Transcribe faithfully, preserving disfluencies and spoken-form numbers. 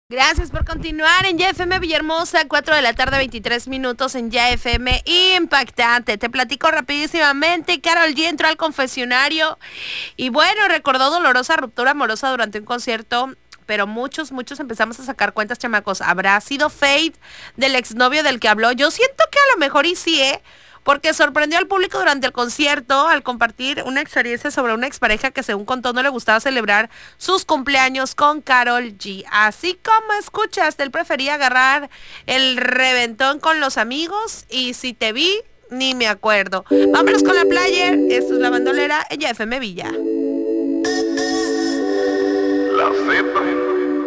Gracias por continuar en Ya F M Villahermosa, cuatro de la tarde, veintitrés minutos en Ya F M Impactante. Te platico rapidísimamente, Karol G entró al confesionario y bueno, recordó dolorosa ruptura amorosa durante un concierto, pero muchos, muchos empezamos a sacar cuentas, chamacos. ¿Habrá sido Fate del exnovio del que habló? Yo siento que a lo mejor y sí, ¿eh? Porque sorprendió al público durante el concierto al compartir una experiencia sobre una expareja que según contó no le gustaba celebrar sus cumpleaños con Karol G. Así como escuchaste, él prefería agarrar el reventón con los amigos y si te vi, ni me acuerdo. Vámonos con la player, esto es La Bandolera, ella F M Villa. La Z